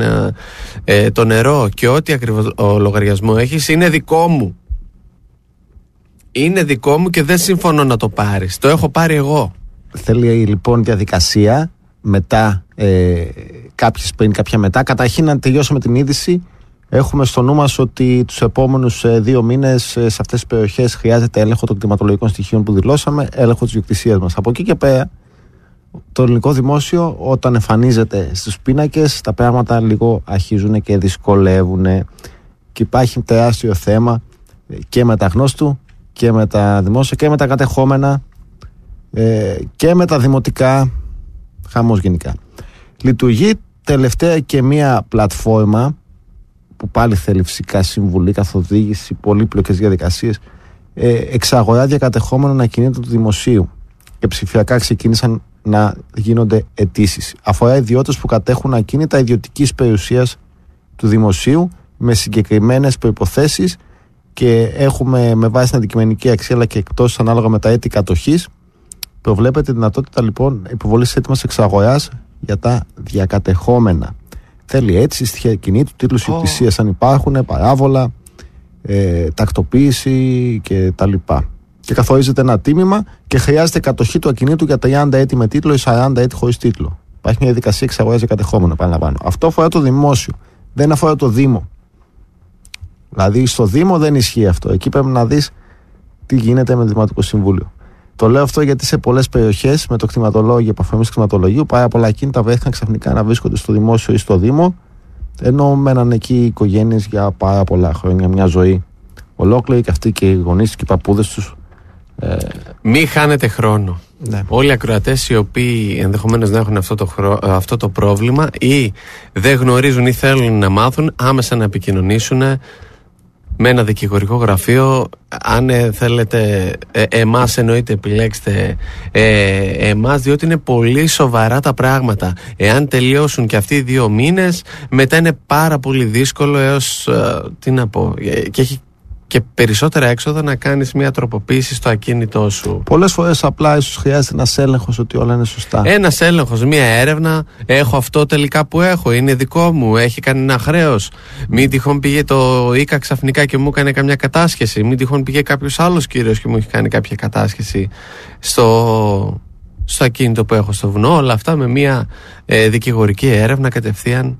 το νερό και ό,τι ακριβώς ο λογαριασμό έχεις είναι δικό μου. Είναι δικό μου και δεν συμφωνώ να το πάρεις. Το έχω πάρει εγώ. Θέλει λοιπόν διαδικασία μετά, κάποιες πριν, κάποια μετά. Καταρχήν να τελειώσουμε την είδηση. Έχουμε στο νου μας ότι τους επόμενους 2 μήνες σε αυτές τις περιοχές χρειάζεται έλεγχο των κτηματολογικών στοιχείων που δηλώσαμε, έλεγχο της ιδιοκτησίας μας. Από εκεί και πέρα, το ελληνικό δημόσιο όταν εμφανίζεται στους πίνακες, τα πράγματα λίγο αρχίζουν και δυσκολεύουν. Και υπάρχει τεράστιο θέμα και με τα γνώστου και με τα δημόσια και με τα κατεχόμενα και με τα δημοτικά, χαμός γενικά. Λειτουργεί τελευταία και μία πλατφόρμα που πάλι θέλει φυσικά συμβουλή, καθοδήγηση, πολύπλοκες διαδικασίες, εξαγορά διακατεχόμενων ακινήτων του δημοσίου και ψηφιακά ξεκίνησαν να γίνονται αιτήσεις. Αφορά ιδιώτες που κατέχουν ακίνητα ιδιωτικής περιουσίας του δημοσίου με συγκεκριμένες προϋποθέσεις και έχουμε με βάση την αντικειμενική αξία αλλά και εκτός ανάλογα με τα έτη κατοχής. Προβλέπεται δυνατότητα λοιπόν υποβολής έτοιμας εξαγοράς για τα διακατεχόμενα. Θέλει έτσι στοιχεία κινήτου, τίτλους ιδιοκτησίας αν υπάρχουν, παράβολα, τακτοποίηση και τα λοιπά. Και καθορίζεται ένα τίμημα και χρειάζεται κατοχή του ακινήτου για 30 έτη με τίτλο ή 40 έτη χωρίς τίτλο. Υπάρχει μια διαδικασία εξαγοράς για κατεχόμενο, επαναλαμβάνω. Αυτό αφορά το δημόσιο, δεν αφορά το Δήμο. Δηλαδή στο Δήμο δεν ισχύει αυτό. Εκεί πρέπει να δεις τι γίνεται με το Δημοτικό Συμβούλιο. Το λέω αυτό γιατί σε πολλές περιοχές με το κτηματολόγιο, επαφή του κτηματολογίου, πάρα πολλά ακίνητα βρέθηκαν ξαφνικά να βρίσκονται στο δημόσιο ή στο Δήμο, ενώ μέναν εκεί οικογένειες για πάρα πολλά χρόνια, μια ζωή ολόκληρη, και αυτοί και οι γονείς και οι παππούδες τους. Μη χάνετε χρόνο. Ναι. Όλοι οι ακροατές οι οποίοι ενδεχομένως να έχουν αυτό το πρόβλημα ή δεν γνωρίζουν ή θέλουν να μάθουν, άμεσα να επικοινωνήσουν με ένα δικηγορικό γραφείο. Αν θέλετε εμάς, εννοείται επιλέξτε εμάς, διότι είναι πολύ σοβαρά τα πράγματα. Εάν τελειώσουν και αυτοί οι 2 μήνες, μετά είναι πάρα πολύ δύσκολο έως τι να πω, και έχει και περισσότερα έξοδα να κάνεις μια τροποποίηση στο ακίνητό σου. Πολλές φορές απλά ίσως χρειάζεται ένας έλεγχος ότι όλα είναι σωστά. Ένας έλεγχος, μια έρευνα. Έχω αυτό τελικά που έχω, είναι δικό μου, έχει κανένα χρέος. Μην τυχόν πήγε το ΙΚΑ ξαφνικά και μου έκανε καμιά κατάσχεση. Μην τυχόν πήγε κάποιος άλλος κύριος και μου έχει κάνει κάποια κατάσχεση στο ακίνητο που έχω στο βουνό. Όλα αυτά με μια δικηγορική έρευνα κατευθείαν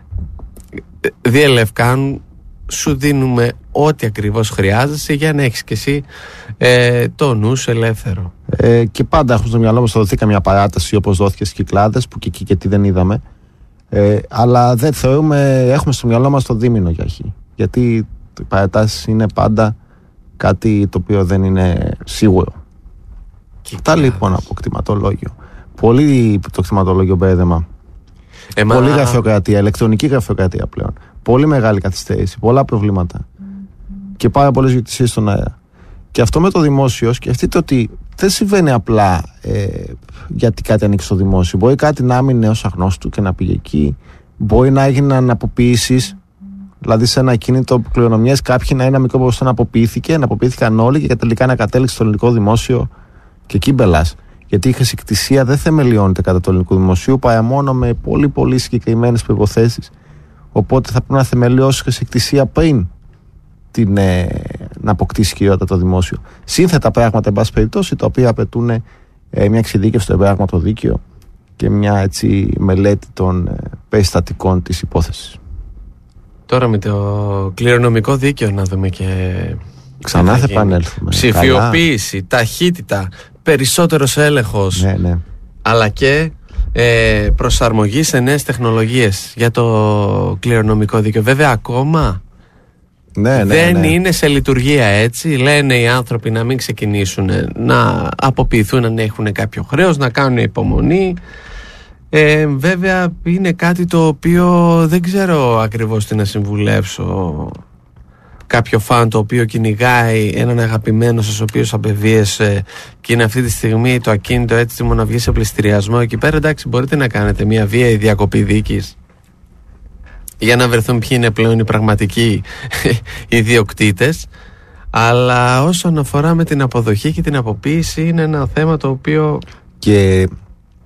διελευκάνουν. Σου δίνουμε ό,τι ακριβώς χρειάζεσαι για να έχεις και εσύ το νου σου ελεύθερο. Και πάντα έχουμε στο μυαλό μας θα δοθεί καμιά παράταση όπως δόθηκε στις Κυκλάδες, που και εκεί και τι δεν είδαμε. Αλλά δεν θεωρούμε, έχουμε στο μυαλό μας το δίμηνο για αρχή. Γιατί οι παρατάσεις είναι πάντα κάτι το οποίο δεν είναι σίγουρο. Αυτά λοιπόν από κτηματολόγιο. Πολύ το κτηματολόγιο μπέρδεμα. Πολύ γραφειοκρατία, ηλεκτρονική γραφειοκρατία πλέον. Πολύ μεγάλη καθυστέρηση, πολλά προβλήματα και πάρα πολλές ιδιοκτησίες στον αέρα. Και αυτό με το δημόσιο, σκεφτείτε ότι δεν συμβαίνει απλά γιατί κάτι ανοίξει στο δημόσιο. Μπορεί κάτι να έμεινε ως αγνώστου και να πήγε εκεί. Μπορεί να έγιναν αποποιήσεις, δηλαδή σε ένα ακίνητο κληρονομιές κάποιοι να είναι ένα μικρό ποσοστό να αποποιήθηκαν όλοι και τελικά να κατέληξε στο ελληνικό δημόσιο και εκεί μπελάς. Γιατί η χρησικτησία δεν θεμελιώνεται κατά του ελληνικού δημοσίου παρά μόνο με πολύ πολύ συγκεκριμένες προϋποθέσεις. Οπότε θα πρέπει να θεμελιώσει χρησικτησία πριν να αποκτήσει κυριότητα το δημόσιο. Σύνθετα πράγματα, εν πάση περιπτώσει, τα οποία απαιτούν μια εξειδίκευση στο εμπράγματο δίκαιο και μια έτσι μελέτη των περιστατικών της υπόθεσης. Τώρα με το κληρονομικό δίκαιο να δούμε και ξανά θα επανέλθουμε. Ψηφιοποίηση, ταχύτητα, περισσότερος έλεγχος, ναι. Αλλά και προσαρμογή σε νέες τεχνολογίες για το κληρονομικό δίκαιο. Βέβαια ακόμα δεν είναι σε λειτουργία, έτσι. Λένε οι άνθρωποι να μην ξεκινήσουν να αποποιηθούν αν έχουν κάποιο χρέος, να κάνουν υπομονή. Βέβαια είναι κάτι το οποίο δεν ξέρω ακριβώς τι να συμβουλεύσω κάποιο φαν το οποίο κυνηγάει έναν αγαπημένο σας ο οποίος απεβίεσε και είναι αυτή τη στιγμή το ακίνητο έτοιμο να βγει σε πληστηριασμό εκεί πέρα. Εντάξει, μπορείτε να κάνετε μια βίαιη διακοπή δίκης για να βρεθούν ποιοι είναι πλέον οι πραγματικοί ιδιοκτήτες, αλλά όσον αφορά με την αποδοχή και την αποποίηση είναι ένα θέμα το οποίο και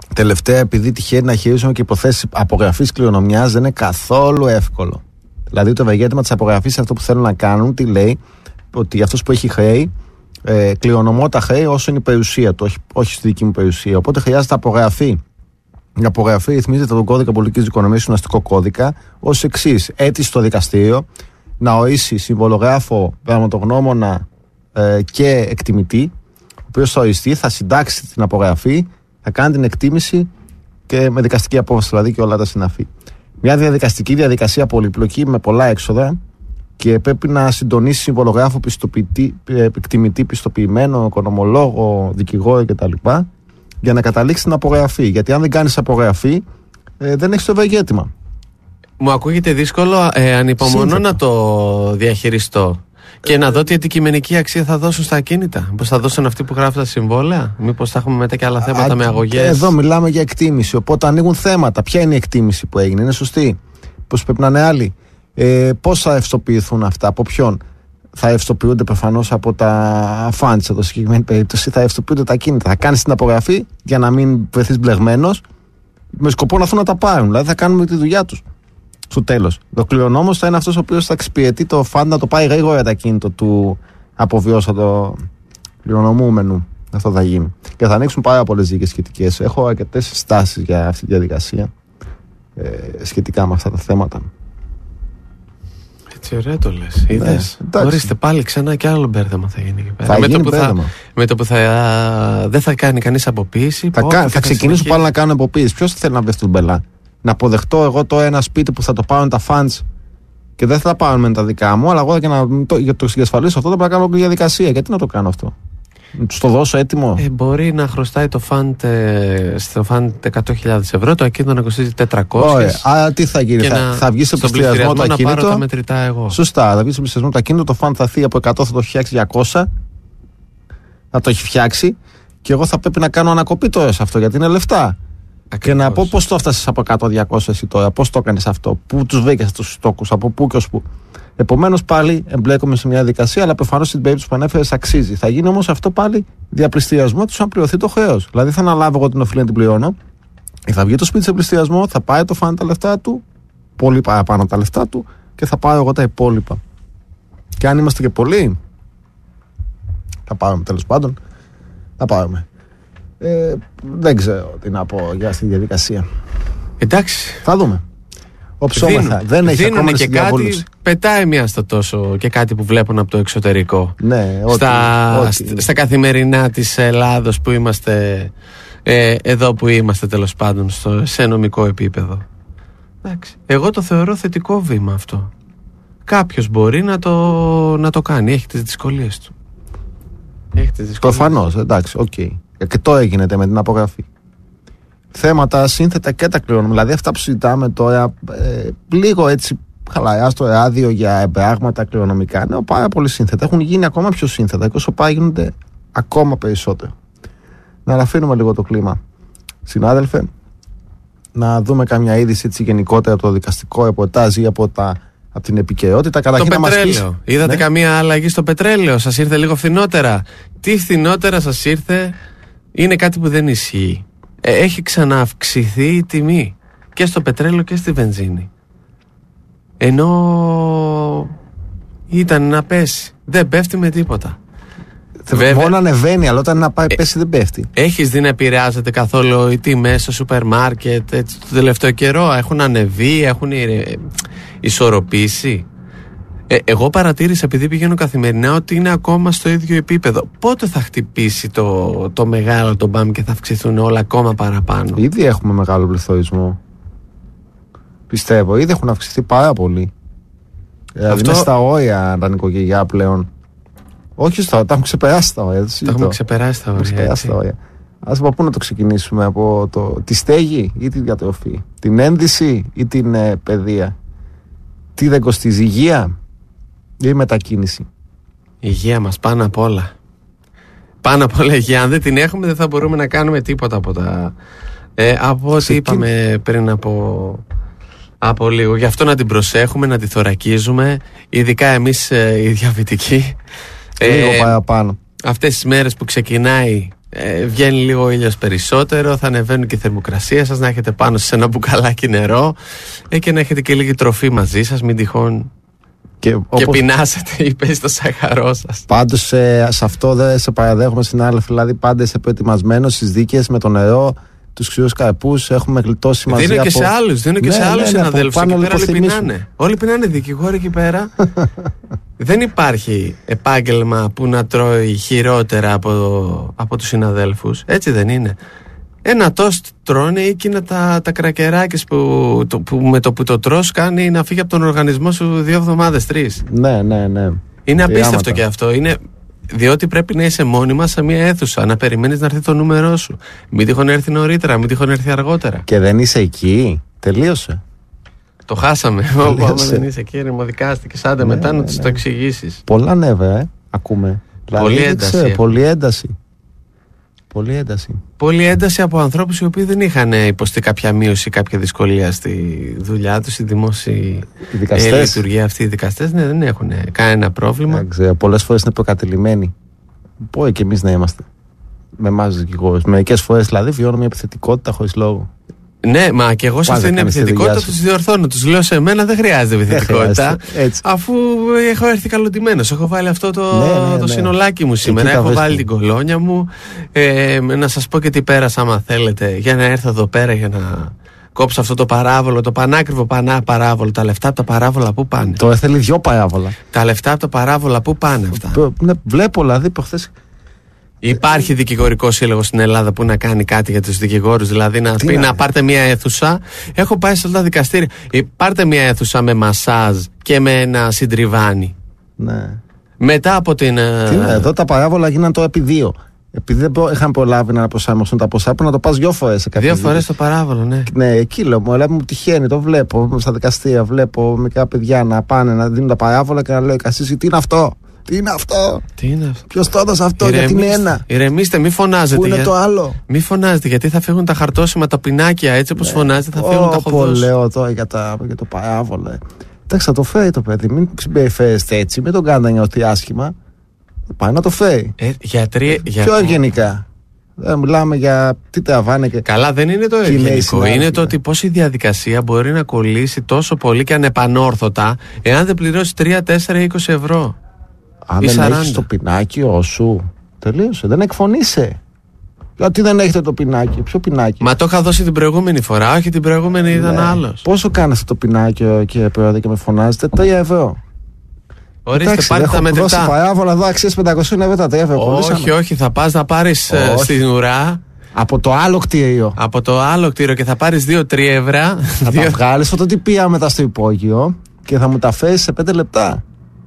τελευταία, επειδή τυχαίνει να χειρίζομαι και υποθέσεις απογραφής κληρονομιάς, δεν είναι καθόλου εύκολο. Δηλαδή το ευεργέτημα της απογραφής, αυτό που θέλουν να κάνουν, τι λέει, ότι αυτός που έχει χρέη κληρονομώ τα χρέη όσο είναι η περιουσία του, όχι στη δική μου περιουσία. Οπότε χρειάζεται απογραφή. Η απογραφή ρυθμίζεται από τον κώδικα πολιτικής δικονομίας, τον αστικό κώδικα, ως εξής: αίτηση στο δικαστήριο να ορίσει συμβολογράφο, πραγματογνώμονα και εκτιμητή, ο οποίος θα οριστεί, θα συντάξει την απογραφή, θα κάνει την εκτίμηση και με δικαστική απόφαση δηλαδή και όλα τα συναφή. Μια διαδικαστική διαδικασία πολύπλοκη με πολλά έξοδα και πρέπει να συντονίσει συμβολογράφο, εκτιμητή, πιστοποιημένο, οικονομολόγο, δικηγόρο κτλ. Για να καταλήξει την απογραφή. Γιατί αν δεν κάνεις απογραφή, δεν έχεις το ευεργέτημα. Μου ακούγεται δύσκολο, ανυπομονώ να το διαχειριστώ. Και να δω τι αντικειμενική αξία θα δώσουν στα ακίνητα. Μήπως θα δώσουν αυτοί που γράφουν τα συμβόλαια, μήπως θα έχουμε μετά και άλλα θέματα με αγωγές. Εδώ μιλάμε για εκτίμηση. Οπότε ανοίγουν θέματα. Ποια είναι η εκτίμηση που έγινε, είναι σωστή? Πώς πρέπει να είναι άλλη? Πώς θα ευστοποιηθούν αυτά, από ποιον? Θα ευστοποιούνται προφανώς από τα funds, εδώ συγκεκριμένη περίπτωση, θα ευστοποιούνται τα ακίνητα. Θα κάνεις την απογραφή για να μην βρεθείς μπλεγμένος, με σκοπό να έρθουν να τα πάρουν. Δηλαδή θα κάνουμε τη δουλειά τους. Στο τέλος. Ο κληρονόμος θα είναι αυτός ο οποίος θα εξυπηρετεί το φαντ να το πάει γρήγορα το ακίνητο του αποβιώσατο κληρονομούμενου. Αυτό θα γίνει. Και θα ανοίξουν πάρα πολλές δίκες σχετικές. Έχω αρκετές στάσεις για αυτή τη διαδικασία σχετικά με αυτά τα θέματα. Έτσι ωραία το λες. Είδες. Ορίστε πάλι ξανά και άλλο μπέρδεμα θα γίνει εκεί πέρα. Θα γίνει μπέρδεμα. Με το που δεν θα κάνει κανείς αποποίηση. Θα ξεκινήσουν πάλι να κάνουν αποποίηση. Ποιος θέλει να βρει τον μπελά? Να αποδεχτώ εγώ το ένα σπίτι που θα το πάρουν τα funds και δεν θα τα πάρουν με τα δικά μου, αλλά εγώ για το διασφαλίσω αυτό θα πρέπει να κάνω όλη διαδικασία. Γιατί να το κάνω αυτό? Τους το δώσω έτοιμο? Μπορεί να χρωστάει το fund στο fund 100.000 ευρώ, το ακίνητο να κοστίζει 400. Άρα τι θα γίνει? Θα βγει στο πληστηριασμό το ακίνητο. Να πάρω τα μετρητά εγώ. Σωστά, θα βγει στο πληστηριασμό το ακίνητο, το fund θα έρθει από 100, θα το φτιάξει 200. Θα το έχει φτιάξει και εγώ θα πρέπει να κάνω ανακοπή τώρα σε αυτό, γιατί είναι λεφτά. Ακριβώς. Και να πω πώς το έφτασες από 100-200 εσύ τώρα, πώς το έκανες αυτό, πού τους βρήκες αυτούς τους στόκους, από πού και ως πού. Επομένως πάλι εμπλέκομαι σε μια διαδικασία, αλλά προφανώς στην περίπτωση που ανέφερες αξίζει. Θα γίνει όμως αυτό πάλι διαπληστηριασμό του αν πληρωθεί το χρέος. Δηλαδή θα αναλάβω εγώ την οφειλή να την πληρώνω, θα βγει το σπίτι σε πληστηριασμό, θα πάει το φαν τα λεφτά του, πολύ παραπάνω τα λεφτά του και θα πάρω εγώ τα υπόλοιπα. Και αν είμαστε και πολλοί, θα πάρουμε τέλος πάντων, θα πάρουμε. Δεν ξέρω τι να πω για αυτή τη διαδικασία. Εντάξει. Θα δούμε. Οψόμεθα. Δεν έχει ακόμα και κάτι. Πετάει μία στο τόσο και κάτι που βλέπουν από το εξωτερικό. Ναι, στα καθημερινά της Ελλάδος που είμαστε εδώ που είμαστε τέλος πάντων σε νομικό επίπεδο. Εντάξει. Εγώ το θεωρώ θετικό βήμα αυτό. Κάποιος μπορεί να το κάνει. Έχει τις δυσκολίες του. Προφανώς, εντάξει, οκ. Και το έγινε με την απογραφή. Θέματα σύνθετα και τα κληρονομικά. Δηλαδή αυτά που συζητάμε τώρα, λίγο έτσι χαλαρά στο ράδιο για πράγματα κληρονομικά, είναι πάρα πολύ σύνθετα. Έχουν γίνει ακόμα πιο σύνθετα και όσο πάει γίνονται ακόμα περισσότερο. Να αφήνουμε λίγο το κλίμα, συνάδελφε, να δούμε καμιά είδηση έτσι γενικότερα από το δικαστικό ρεπορτάζ ή από την επικαιρότητα. Το πετρέλαιο. Είδατε καμία αλλαγή στο πετρέλαιο? Σας ήρθε λίγο φθηνότερα? Τι φθηνότερα σας ήρθε? Είναι κάτι που δεν ισχύει. Έχει ξανααυξηθεί η τιμή και στο πετρέλαιο και στη βενζίνη. Ενώ ήταν να πέσει. Δεν πέφτει με τίποτα. Μόνο ανεβαίνει, αλλά όταν να πάει πέσει δεν πέφτει. Έχεις δει να επηρεάζεται καθόλου οι τιμές στο σούπερ μάρκετ το τελευταίο καιρό? Έχουν ανεβεί, έχουν ισορροπήσει? Εγώ παρατήρησα, επειδή πηγαίνω καθημερινά, ότι είναι ακόμα στο ίδιο επίπεδο. Πότε θα χτυπήσει το μεγάλο το μπαμ και θα αυξηθούν όλα ακόμα παραπάνω? Ήδη έχουμε μεγάλο πληθωρισμό. Πιστεύω, ήδη έχουν αυξηθεί πάρα πολύ. Δηλαδή είναι στα όρια τα νοικοκυριά πλέον. Όχι τα έχουν ξεπεράσει τα όρια. Τα έχουμε ξεπεράσει τα όρια. Ας από πού να το ξεκινήσουμε? Από τη στέγη ή τη διατροφή? Την ένδυση ή την παιδεία? Τι δεν κοστίζει? Υγεία ή η μετακίνηση? Υγεία μας πάνω απ' όλα. Πάνω απ' όλα υγεία. Αν δεν την έχουμε δεν θα μπορούμε να κάνουμε τίποτα από ό,τι είπαμε πριν από λίγο. Γι' αυτό να την προσέχουμε, να τη θωρακίζουμε, ειδικά εμείς οι διαβητικοί. Λίγο παραπάνω. Αυτές τις μέρες που ξεκινάει βγαίνει λίγο ο ήλιος περισσότερο, θα ανεβαίνουν και οι θερμοκρασίες σας, να έχετε πάνω σε ένα μπουκαλάκι νερό και να έχετε και λίγη τροφή μαζί σας, μην τυχόν και πεινάσετε ή πέσει το σαχαρό σας. Πάντως σε αυτό δεν σε παραδέχομαι συνάδελφοι, δηλαδή πάντα είσαι προετοιμασμένος στις δίκες με το νερό, τους ξηρούς καρπούς, έχουμε γλιτώσει μαζί. Δίνω και σε άλλους, συναδέλφους εκεί πέρα, όλοι πεινάνε δικηγόροι εκεί πέρα. Δεν υπάρχει επάγγελμα που να τρώει χειρότερα από τους συναδέλφους, έτσι δεν είναι? Ένα τόστ τρώνε ή εκείνα τα κρακεράκια που με το που το τρως κάνει να φύγει από τον οργανισμό σου 2 εβδομάδες, 3. Ναι. Είναι απίστευτο και αυτό. Είναι διότι πρέπει να είσαι μόνιμα σε μια αίθουσα, να περιμένεις να έρθει το νούμερό σου. Μην τυχόν έρθει νωρίτερα, μην τυχόν έρθει αργότερα. Και δεν είσαι εκεί, τελείωσε. Το χάσαμε. Άμα δεν είσαι εκεί, ρημοδικάστηκες. Άντε μετά να τους το εξηγήσεις. Πολλά νεύρα, ακούμε. Πολύ ένταση. Πολύ ένταση από ανθρώπους οι οποίοι δεν είχαν υποστεί κάποια μείωση, κάποια δυσκολία στη δουλειά τους, στη δημόσια λειτουργία αυτή. Οι δικαστές δεν έχουν κανένα πρόβλημα. Πολλές φορές είναι προκατελημένοι. Μπορεί και εμείς να είμαστε με εμάς τους δικηγόρους. Μερικές φορές δηλαδή βιώνω μια επιθετικότητα χωρίς λόγο. Ναι, μα και εγώ σε αυτήν την επιθετικότητα τους διορθώνω. Τους λέω σε μένα δεν χρειάζεται επιθετικότητα. Αφού έχω έρθει καλοντημένος. Έχω βάλει αυτό το συνολάκι μου σήμερα. Έχω βάλει την κολόνια μου. Να σας πω και τι πέρασα, άμα θέλετε, για να έρθω εδώ πέρα για να κόψω αυτό το παράβολο, το πανάκριβο παράβολο. Τα λεφτά από τα παράβολα πού πάνε? Το θέλει 2 παράβολα. Τα λεφτά από τα παράβολα πού πάνε αυτά? Βλέπω δηλαδή προχθές. Υπάρχει δικηγορικό σύλλογο στην Ελλάδα που να κάνει κάτι για τους δικηγόρους, δηλαδή να πει να πάρτε μια αίθουσα? Έχω πάει σε όλα τα δικαστήρια. Πάρτε μια αίθουσα με μασάζ και με ένα συντριβάνι. Ναι. Μετά από την. Εδώ τα παράβολα γίνανε το επί 2. Επειδή δεν είχαν προλάβει να προσαρμοστούν τα ποσά, πρέπει να το πας 2 φορές σε κάποια. 2 φορές το παράβολο, ναι. Ναι, εκεί λέω, μου τυχαίνει, το βλέπω στα δικαστήρια. Βλέπω μικρά παιδιά να πάνε να δίνουν τα παράβολα και να λέω εικασίες, τι είναι αυτό? Τι είναι αυτό? Ποιος το έδωσε αυτό? Γιατί είναι ένα. Ηρεμήστε, μη φωνάζετε. Πού είναι το άλλο? Μη φωνάζετε, γιατί θα φύγουν τα χαρτόσημα, τα πινάκια. Έτσι όπως φωνάζετε, θα φύγουν τα χοδόσημα. Λέω τώρα για το παράβολο. Εντάξει, θα το φέρει το παιδί. Μην συμπεριφέρεστε έτσι. Μην τον κάνετε να νιώθει άσχημα. Πάει να το φέρει. Πιο ευγενικά. Δεν μιλάμε για τι τραβάνε και. Καλά, δεν είναι το ευγενικό. Είναι το ότι πώς η διαδικασία μπορεί να κολλήσει τόσο πολύ και ανεπανόρθωτα εάν δεν πληρώσει 3, 4, 20 ευρώ. Αν δεν έχεις το πινάκιο σου, τελείωσε. Δεν εκφωνείσαι. Γιατί δεν έχετε το πινάκιο? Ποιο πινάκιο? Μα το είχα δώσει την προηγούμενη φορά. Όχι, την προηγούμενη ήταν άλλος. Πόσο κάνετε το πινάκιο, κύριε Πρόεδρε, και με φωνάζετε? 3 ευρώ. Ορίστε, πάρτε τα μετρητά. Έχω δώσει παράβολα εδώ αξίες 500 ευρώ, τα 3 ευρώ. Όχι, θα πας να πάρεις στην ουρά. Από το άλλο κτίριο. Από το άλλο κτίριο και θα πάρεις 2-3 ευρώ. Θα τα βγάλεις φωτοτυπία μετά στο υπόγειο και θα μου τα φέρεις σε 5 λεπτά.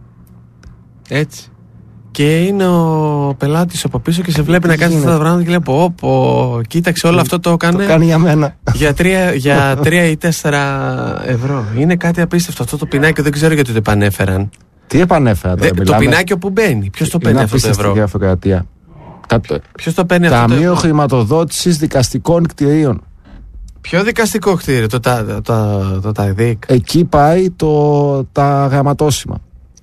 Έτσι. Και είναι ο πελάτης από πίσω και σε βλέπει να κάνεις αυτά τα πράγματα και λέει πω, κοίταξε, όλο αυτό το έκανε. Το κάνει για μένα. Για 3 ή 4 ευρώ. Είναι κάτι απίστευτο αυτό το πινάκι, δεν ξέρω γιατί το επανέφεραν. Τι επανέφεραν τώρα? Το πινάκι που μπαίνει. Ποιος το παίρνει αυτό το ευρώ? Ποιος το παίρνει αυτό το ευρώ? Ταμείο Χρηματοδότησης Δικαστικών Κτηρίων. Ποιο δικαστικό κτίριο? Το ΤΑΔΙΚ. Εκεί πάει τα γραμματόσημα.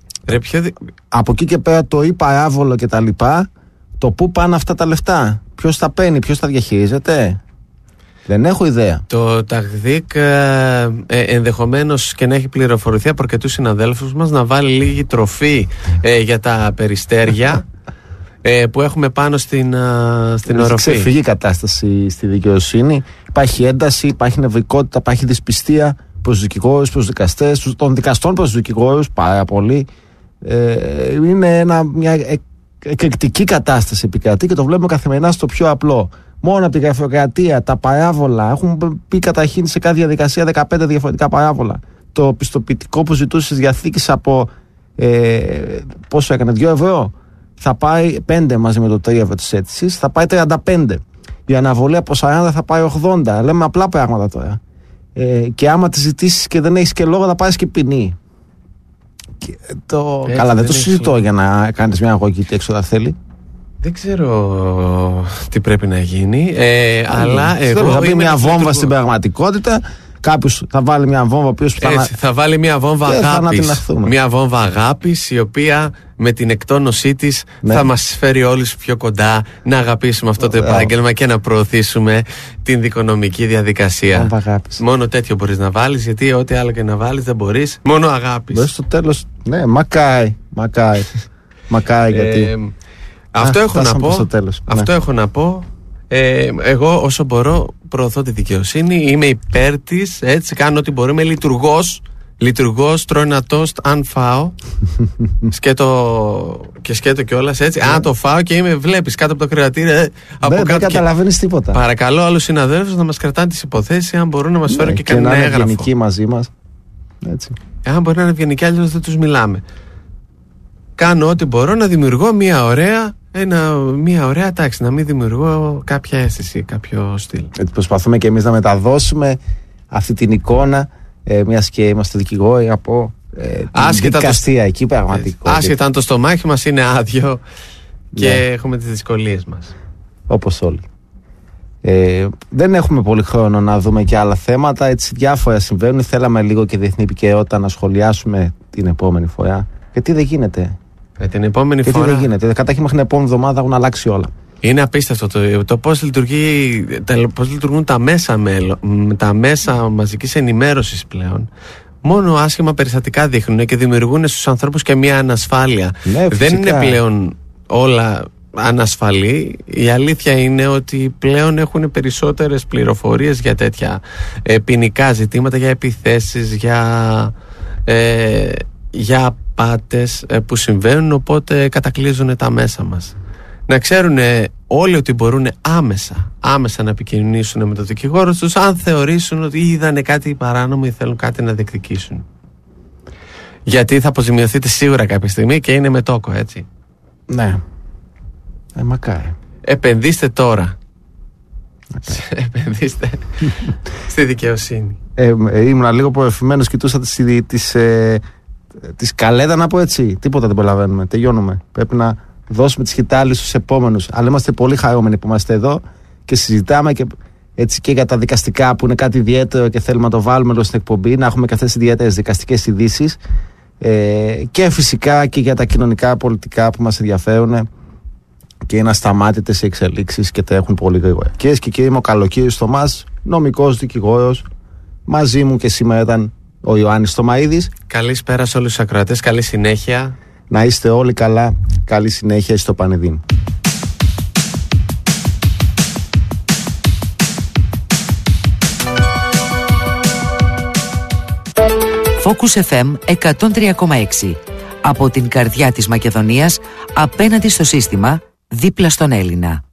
Από εκεί και πέρα το παράβολο και τα λοιπά, το πού πάνε αυτά τα λεφτά, ποιος τα παίρνει, ποιος τα διαχειρίζεται, δεν έχω ιδέα. Το ΤΑΔΙΚ ενδεχομένως και να έχει πληροφορηθεί από αρκετούς συναδέλφους μας να βάλει λίγη τροφή για τα περιστέρια που έχουμε πάνω στην οροφή. Έχει ξεφύγει η κατάσταση στη δικαιοσύνη, υπάρχει ένταση, υπάρχει νευρικότητα, υπάρχει δυσπιστία προς τους δικηγόρους, προς τους δικαστές, των δικαστών προς τους δικηγόρους, πάρα πολύ. Είναι μια εκρηκτική κατάσταση επικρατεί και το βλέπουμε καθημερινά στο πιο απλό. Μόνο από την γραφειοκρατία, τα παράβολα. Έχουν πει καταρχήν σε κάθε διαδικασία 15 διαφορετικά παράβολα. Το πιστοποιητικό που ζητούσε τη διαθήκη από πόσο έκανε, 2 ευρώ, θα πάει 5 μαζί με το 3 ευρώ τη αίτηση, θα πάει 35. Η αναβολή από 40 θα πάει 80. Λέμε απλά πράγματα τώρα. Και άμα τη ζητήσει και δεν έχει και λόγο, θα πάρει και ποινή. Καλά, δεν το συζητώ για να κάνεις μια αγωγή τι έξοδα θέλει. Δεν ξέρω τι πρέπει να γίνει, αλλά εγώ θα μπει μια βόμβα στην πραγματικότητα Κάποιος θα βάλει μια βόμβα, ο οποίος θα βάλει μια βόμβα αγάπης. Μια βόμβα αγάπης, η οποία με την εκτόνωσή της θα μας φέρει όλους πιο κοντά να αγαπήσουμε αυτό το επάγγελμα και να προωθήσουμε την δικονομική διαδικασία. Μόνο τέτοιο μπορείς να βάλεις, γιατί ό,τι άλλο και να βάλεις δεν μπορείς. Μόνο αγάπης. Μπες στο τέλος. Ναι, μακάει γιατί. Αυτό έχω να πω. Εγώ όσο μπορώ προωθώ τη δικαιοσύνη, είμαι υπέρ της, έτσι κάνω ό,τι μπορώ, είμαι λειτουργός, τρώω ένα τόστ αν φάω σκέτο κιόλας, έτσι, αν το φάω και βλέπεις κάτω από το κρεατήριο δεν καταλαβαίνεις τίποτα. Παρακαλώ άλλους συναδέλφους να μας κρατάνε τις υποθέσεις, αν μπορούν να μας φέρουν και κανένα έγγραφο. Και να είναι ευγενικοί μαζί μας, έτσι. Αν μπορεί να είναι ευγενικοί, αλλιώς δεν τους μιλάμε. Κάνω ό,τι μπορώ να δημιουργώ μια ωραία τάξη, να μην δημιουργώ κάποια αίσθηση, κάποιο στυλ. Έτσι προσπαθούμε και εμείς να μεταδώσουμε αυτή την εικόνα, μιας και είμαστε δικηγόροι από την δικαστία εκεί πραγματικό. Άσχετα αν το στομάχι μας είναι άδειο και έχουμε τις δυσκολίες μας. Όπως όλοι. Δεν έχουμε πολύ χρόνο να δούμε και άλλα θέματα, έτσι διάφορα συμβαίνουν. Θέλαμε λίγο και διεθνή επικαιρότητα να σχολιάσουμε την επόμενη φορά. Γιατί δεν γίνεται. Την επόμενη φορά. Γιατί δεν γίνεται. Καταρχήν μέχρι την επόμενη εβδομάδα έχουν αλλάξει όλα. Είναι απίστευτο το πώς λειτουργούν τα μέσα μαζικής ενημέρωσης πλέον. Μόνο άσχημα περιστατικά δείχνουν και δημιουργούν στους ανθρώπους και μια ανασφάλεια. Ναι, δεν είναι πλέον όλα ανασφαλή. Η αλήθεια είναι ότι πλέον έχουν περισσότερες πληροφορίες για τέτοια ποινικά ζητήματα, για επιθέσεις, για απάτες που συμβαίνουν, οπότε κατακλείζουν τα μέσα μας. Να ξέρουν όλοι ότι μπορούν άμεσα να επικοινωνήσουν με τον δικηγόρο τους αν θεωρήσουν ότι είδανε κάτι παράνομο ή θέλουν κάτι να διεκδικήσουν. Γιατί θα αποζημιωθείτε σίγουρα κάποια στιγμή και είναι με τόκο, έτσι. Ναι. Μακάρι. Επενδύστε τώρα. Επενδύστε στη δικαιοσύνη. Ήμουν λίγο προεφημένος, κοιτούσα τη σκαλέτα, να πω έτσι. Τίποτα δεν προλαβαίνουμε. Τελειώνουμε. Πρέπει να δώσουμε τις σκητάλεις στους επόμενους. Αλλά είμαστε πολύ χαρούμενοι που είμαστε εδώ και συζητάμε και, έτσι, και για τα δικαστικά που είναι κάτι ιδιαίτερο και θέλουμε να το βάλουμε εδώ στην εκπομπή, να έχουμε και αυτές τις ιδιαίτερες δικαστικές ειδήσεις, και φυσικά και για τα κοινωνικά πολιτικά που μας ενδιαφέρουν και είναι ασταμάτητες οι εξελίξεις και τρέχουν πολύ γρήγορα. Κυρίες και κύριοι, είμαι ο Καλοκύρης Θωμάς, νομικός δικηγόρος. Μαζί μου και σήμερα ήταν ο Ιωάννης Θωμαίδης. Καλησπέρα σε όλους τους ακροατές, καλή συνέχεια. Να είστε όλοι καλά, καλή συνέχεια στο Πανεδίν. Focus FM 103,6. Από την καρδιά της Μακεδονίας, απέναντι στο σύστημα, δίπλα στον Έλληνα.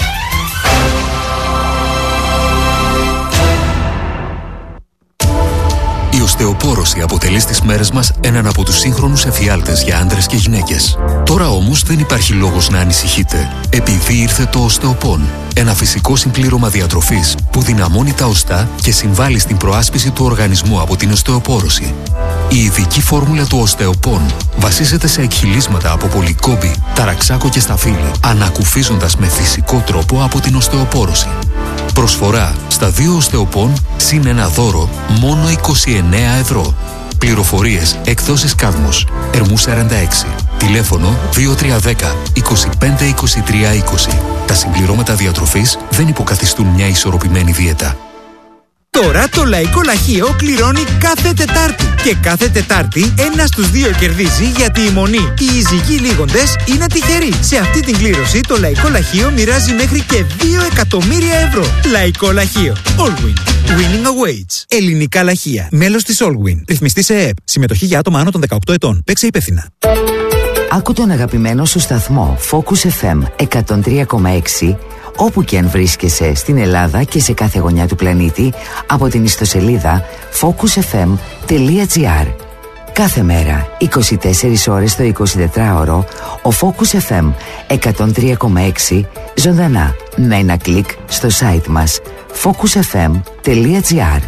Η οστεοπόρωση αποτελεί στις μέρες μας έναν από τους σύγχρονους εφιάλτες για άντρες και γυναίκες. Τώρα όμως δεν υπάρχει λόγος να ανησυχείτε, επειδή ήρθε το οστεοπόν. Ένα φυσικό συμπλήρωμα διατροφής που δυναμώνει τα οστά και συμβάλλει στην προάσπιση του οργανισμού από την οστεοπόρωση. Η ειδική φόρμουλα του οστεοπόν βασίζεται σε εκχυλίσματα από πολυκόμπη, ταραξάκο και σταφύλι, ανακουφίζοντας με φυσικό τρόπο από την οστεοπόρωση. Προσφορά στα 2 οστεοπόν συν ένα δώρο μόνο 29 ευρώ. Πληροφορίες εκδόσεις Κάδμος, Ερμού 46. Τηλέφωνο 2310 25 23 20. Τα συμπληρώματα διατροφής δεν υποκαθιστούν μια ισορροπημένη δίαιτα. Τώρα το Λαϊκό Λαχείο κληρώνει κάθε Τετάρτη. Και κάθε Τετάρτη ένας στους 2 κερδίζει, γιατί η μονή, οι ειζυγοί λίγοντες, είναι τυχεροί. Σε αυτή την κλήρωση το Λαϊκό Λαχείο μοιράζει μέχρι και 2 εκατομμύρια ευρώ. Λαϊκό Λαχείο. Allwin. Winning awaits. Ελληνικά λαχεία. Μέλος της Allwin. Ρυθμιστή σε ΕΕΠ. Συμμετοχή για άτομα άνω των 18 ετών. Παίξε υπεύθυνα. Άκου τον αγαπημένο σου σταθμό Focus FM 103,6 όπου και αν βρίσκεσαι στην Ελλάδα και σε κάθε γωνιά του πλανήτη από την ιστοσελίδα focusfm.gr. Κάθε μέρα, 24 ώρες το 24ωρο, ο Focus FM 103,6 ζωντανά με ένα κλικ στο site μας focusfm.gr.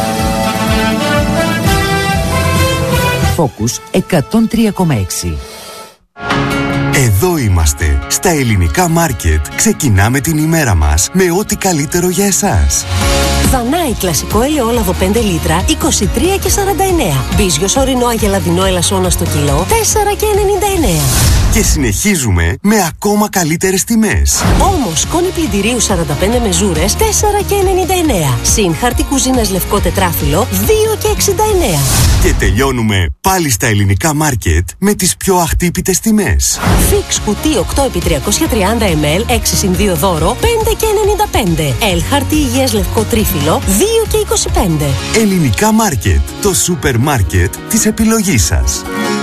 Focus 103,6. Εδώ είμαστε, στα ελληνικά μάρκετ. Ξεκινάμε την ημέρα μας με ό,τι καλύτερο για εσάς. Δανάη κλασικό ελαιόλαδο 5 λίτρα 23,49. Μπίζιος ορεινό αγελαδινό ελασσόνα στο κιλό 4,99. Και συνεχίζουμε με ακόμα καλύτερες τιμές. Όμως σκόνη πλυντηρίου 45 μεζούρες 4,99. Συν χαρτί κουζίνας λευκό τετράφυλλο 2,69. Και τελειώνουμε πάλι στα ελληνικά μάρκετ με τις πιο αχτύπητες τιμές. Φίξ κουτί 8x330 ml 6x2 δώρο 5,95. Ελ χαρτί υγείας λευκό τρίφυλλο 2,25. Ελληνικά μάρκετ, το σούπερ μάρκετ της επιλογής σας.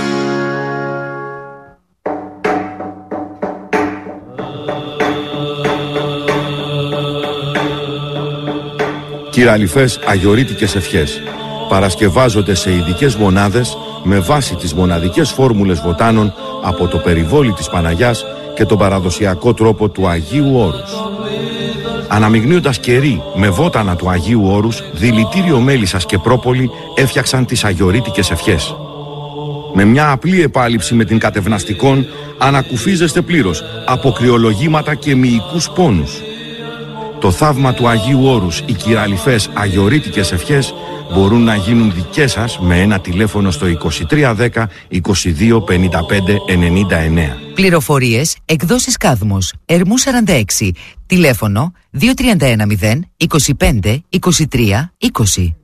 Κυραλιφές αγιορείτικες ευχές παρασκευάζονται σε ειδικές μονάδες με βάση τις μοναδικές φόρμουλες βοτάνων από το περιβόλι της Παναγιάς και τον παραδοσιακό τρόπο του Αγίου Όρους. Αναμειγνύοντας κερί με βότανα του Αγίου Όρους, δηλητήριο μέλισσας και πρόπολη έφτιαξαν τις αγιορείτικες ευχές. Με μια απλή επάλυψη με την κατευναστικόν ανακουφίζεστε πλήρως από κρυολογήματα και μυϊκούς πόνους. Το θαύμα του Αγίου Όρους, οι κυραλιφές αγιορείτικες ευχές μπορούν να γίνουν δικές σας με ένα τηλέφωνο στο 2310 22 55 99. Πληροφορίες, εκδόσεις Κάδμος, Ερμού 46, τηλέφωνο 2310 25 23 20.